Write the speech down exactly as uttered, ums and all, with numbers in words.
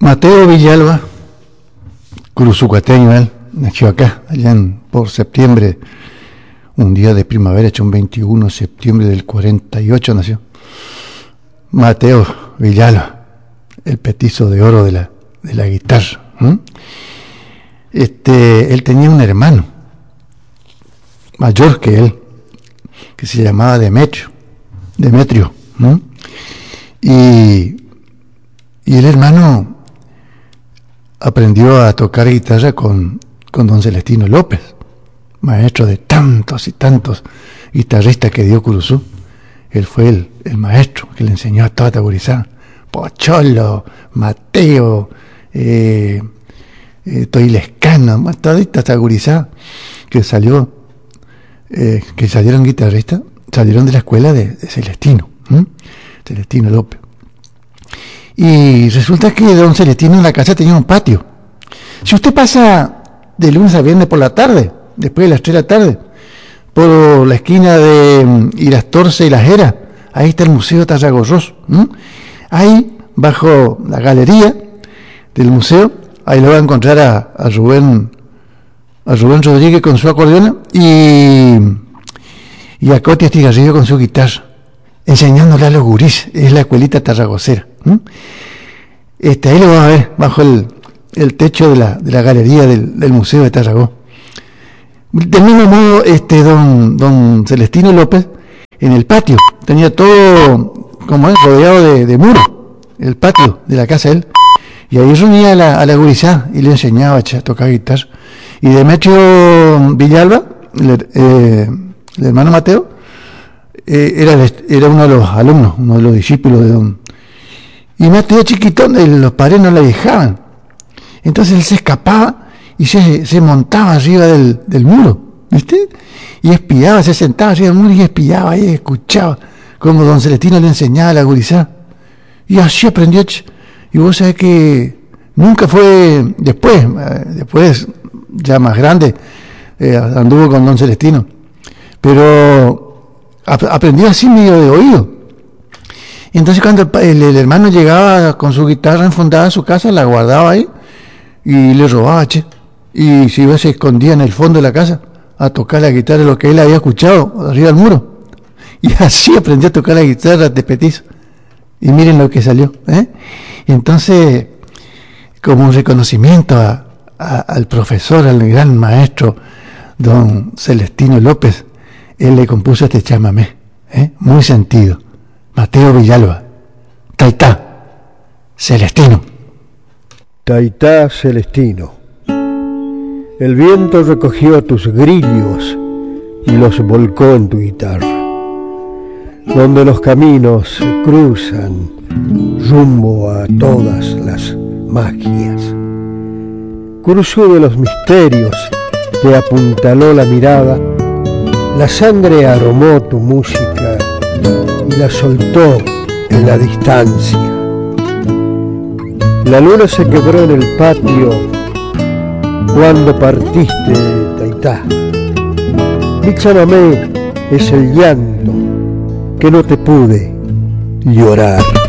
Mateo Villalba, cruzucuateño él, nació acá, allá en, por septiembre, un día de primavera, hecho un veintiuno de septiembre del cuarenta y ocho nació. Mateo Villalba, el petizo de oro de la, de la guitarra. ¿Mm? Este, él tenía un hermano, mayor que él, que se llamaba Demetrio, Demetrio. ¿Mm? Y, y el hermano aprendió a tocar guitarra con, con don Celestino López, maestro de tantos y tantos guitarristas que dio Curuzú. Él fue el, el maestro que le enseñó a toda Tagurizá. Pocholo, Mateo, eh, eh, Toilescano, todita Tagurizá, que salió, eh, que salieron guitarristas, salieron de la escuela de, de Celestino, ¿m? Celestino López. Y resulta que don Celestino en la casa tenía un patio. Si usted pasa de lunes a viernes por la tarde, después de las tres de la tarde, por la esquina de Irastorce y La Jera, ahí está el Museo Tarragorros. ¿Mm? Ahí, bajo la galería del museo, ahí lo va a encontrar a, a Rubén a Rubén Rodríguez con su acordeón y, y a Coti Estigarrillo con su guitarra, enseñándole a los gurís. Es la escuelita tarragocera. ¿Mm? Este, ahí lo van a ver, bajo el, el techo de la, de la galería del, del Museo de Tarragó. Del mismo modo, este don, don Celestino López, en el patio, tenía todo como es, rodeado de, de muro, el patio de la casa de él, y ahí reunía a la, a la gurizá y le enseñaba a tocar guitarra. Y Demetrio Villalba, el, eh, el hermano Mateo, eh, era, era uno de los alumnos, uno de los discípulos de don. Y Mateo chiquitón, los padres no le dejaban, entonces él se escapaba y se, se montaba arriba del, del muro, ¿viste? Y espiaba, se sentaba arriba del muro y espiaba y escuchaba como don Celestino le enseñaba a la gurizá. Y así aprendió. Y vos sabés que nunca fue, después, después ya más grande, eh, anduvo con don Celestino, pero ap- aprendió así medio de oído. Y entonces cuando el, el, el hermano llegaba con su guitarra enfundada a su casa, la guardaba ahí y le robaba, che. Y se iba, se escondía en el fondo de la casa a tocar la guitarra, lo que él había escuchado arriba del muro. Y así aprendió a tocar la guitarra de petizo. Y miren lo que salió, ¿eh? Y entonces, como un reconocimiento a, a, al profesor, al gran maestro, don Celestino López, él le compuso este chamamé, ¿eh? Muy sentido. Mateo Villalba, Taitá, Celestino. Taitá, Celestino. El viento recogió tus grillos y los volcó en tu guitarra, donde los caminos se cruzan rumbo a todas las magias. Curuzú de los misterios te apuntaló la mirada, la sangre aromó tu música y la soltó en la distancia. La luna se quebró en el patio cuando partiste, Taitá. Mi chamamé es el llanto que no te pude llorar.